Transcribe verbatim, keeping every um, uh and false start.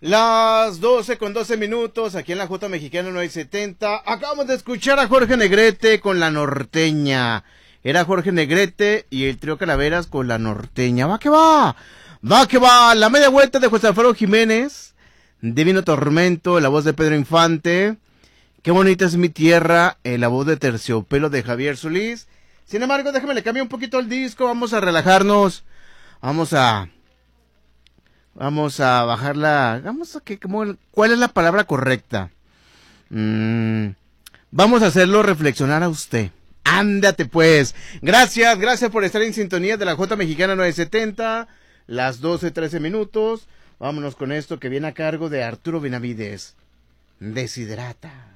Las doce con doce minutos, aquí en la J Mexicana nueve setenta. Acabamos de escuchar a Jorge Negrete con La Norteña. Era Jorge Negrete y el trío Calaveras con La Norteña. Va que va, va que va. La media vuelta de José Alfredo Jiménez, Divino Tormento, la voz de Pedro Infante. Qué bonita es mi tierra, eh, la voz de Terciopelo de Javier Solís. Sin embargo, déjame le cambiar un poquito el disco. Vamos a relajarnos. Vamos a... Vamos a bajarla. Vamos a que, como, ¿cuál es la palabra correcta? Mm, vamos a hacerlo reflexionar a usted. Ándate pues. Gracias, gracias por estar en sintonía de la J Mexicana nueve setenta. Las doce trece minutos. Vámonos con esto que viene a cargo de Arturo Benavides. Desiderata.